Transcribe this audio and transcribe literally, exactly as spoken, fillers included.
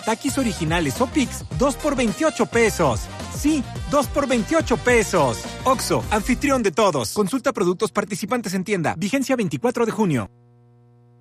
Takis originales o Pix, dos por veintiocho pesos. Sí, dos por veintiocho pesos. Oxxo, anfitrión de todos. Consulta productos participantes en tienda. Vigencia veinticuatro de junio.